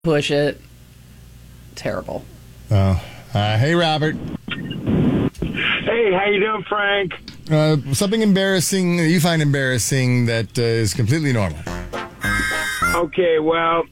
push it. Terrible. Oh, hey, Robert. Hey, how you doing, Frank? Something embarrassing that you find embarrassing that is completely normal. Okay, well,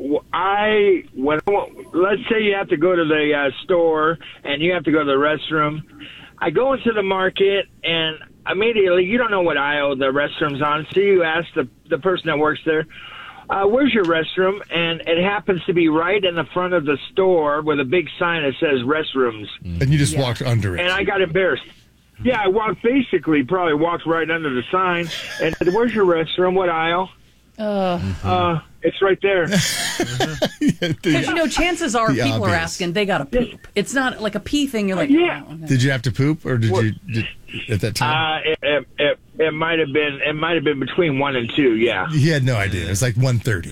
let's say you have to go to the store and you have to go to the restroom. I go into the market and immediately you don't know what aisle the restroom's on, so you ask the person that works there, where's your restroom? And it happens to be right in the front of the store with a big sign that says restrooms. And you just walked under it. And I got embarrassed. Yeah, I walked right under the sign and said, where's your restroom? What aisle? It's right there. Because, chances are people obvious. are asking, they got to poop. It's not like a pee thing. You're like, yeah. Oh, okay. Did you have to poop, or did you at that time? It might have been between 1 and 2. Yeah. He had no idea. It was like 1:30.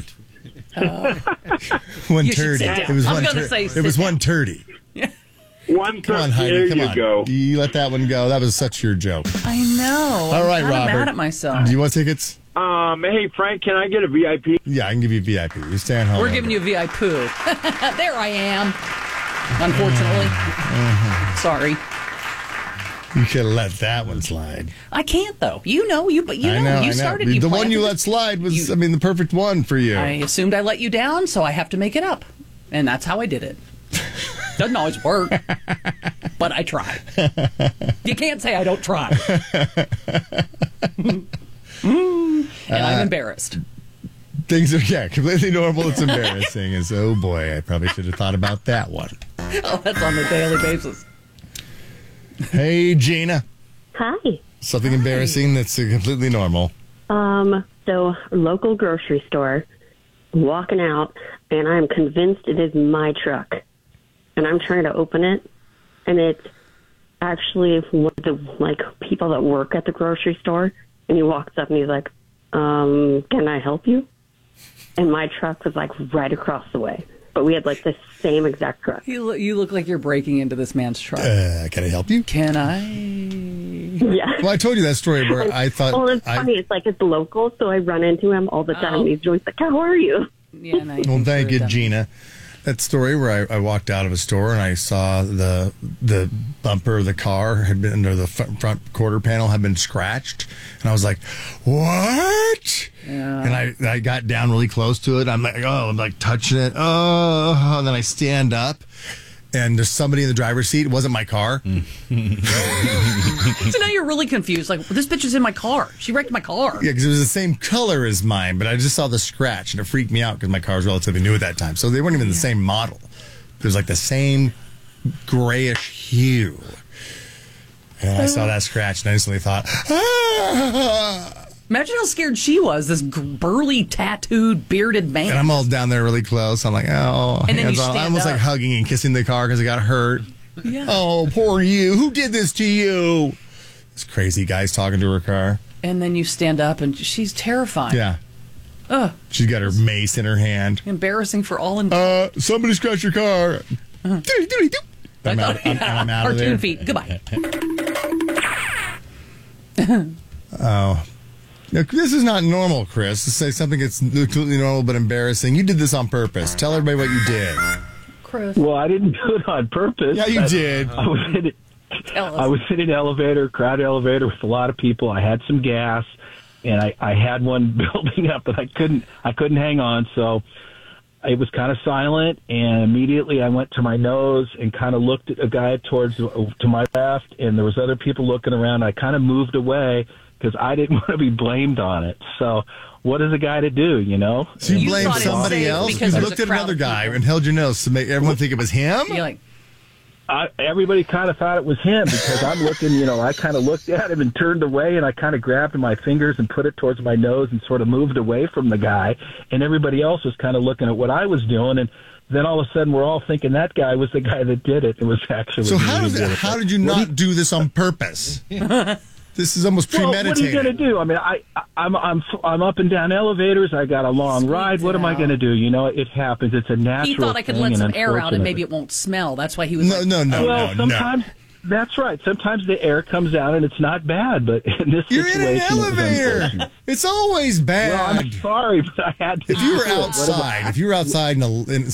1:30. It was 1:30. It was 1:30. 1:30. Come on, Heidi. There Come you on. go. You let that one go. That was such your joke. I know. All right, I'm Robert. mad at myself. Do you want tickets? Hey, Frank, can I get a VIP? Yeah, I can give you VIP. You're staying home. We're giving you a VI poo. There I am. Unfortunately. Sorry. You could have let that one slide. I can't, though. You know. You started. The one you let slide was, the perfect one for you. I assumed I let you down, so I have to make it up. And that's how I did it. Doesn't always work, but I try. You can't say I don't try. And I'm embarrassed. Things are, completely normal. It's embarrassing. It's, oh boy, I probably should have thought about that one. Oh, that's on a daily basis. Hey, Gina. Hi. Something embarrassing that's completely normal. So local grocery store, walking out, and I'm convinced it is my truck. And I'm trying to open it, and it's actually one of the, people that work at the grocery store. And he walks up and he's like, can I help you? And my truck was, right across the way. But we had, the same exact truck. You look like you're breaking into this man's truck. Can I help you? Can I? Yeah. Well, I told you that story where I thought... Well, it's funny. It's local, so I run into him all the time. He's always like, how are you? Yeah, no, well, thank you, Gina. That story where I walked out of a store and I saw the bumper of the car had been, or the front quarter panel had been scratched, and I was like, "What?" Yeah. And I got down really close to it. I'm like touching it. Oh, and then I stand up, and there's somebody in the driver's seat. It wasn't my car. So now you're really confused. This bitch is in my car. She wrecked my car. Yeah, because it was the same color as mine, but I just saw the scratch, and it freaked me out because my car was relatively new at that time. So they weren't even the same model. It was the same grayish hue. And I saw that scratch, and I instantly thought, ah! Imagine how scared she was, this burly, tattooed, bearded man. And I'm all down there really close. I'm like, oh. And then you I stand almost up. hugging and kissing the car because I got hurt. Yeah. Oh, poor you. Who did this to you? This crazy guy's talking to her car. And then you stand up, and she's terrified. Yeah. She's got her mace in her hand. Embarrassing for all involved. Somebody scratched your car. I'm out of there. Cartoon feet. Goodbye. Oh. Now, this is not normal, Chris. To say something that's completely normal but embarrassing. You did this on purpose. Tell everybody what you did. Chris. Well, I didn't do it on purpose. Yeah, you did. I was in an elevator, crowded elevator with a lot of people. I had some gas, and I had one building up, but I couldn't hang on, so it was kind of silent. And immediately I went to my nose and kind of looked at a guy to my left, and there was other people looking around. I kind of moved away because I didn't want to be blamed on it. So what is a guy to do, So you You blamed thought it somebody safe else? because You there's looked a at crowd another of guy people. and held your nose to make everyone think it was him? You're like, everybody kind of thought it was him because I'm looking, I kind of looked at him and turned away, and I kind of grabbed my fingers and put it towards my nose and sort of moved away from the guy, and everybody else was kind of looking at what I was doing, and then all of a sudden we're all thinking that guy was the guy that did it. It was actually So me how who did it. did you not do this on purpose? This is almost Well, what are premeditated. you going to do? I mean, I'm up and down elevators. I got a long ride. What am I going to do? It happens. It's a natural he thought I could thing, let and some air out and unfortunately- maybe it won't smell. That's why he was No, like, no, no, Well, no, sometimes That's right. Sometimes the air comes out and it's not bad, but in this You're situation, in an it was elevator. unfortunate. It's always bad. Well, I'm sorry, but I had to. if you were do it. What am I- outside, if you were outside in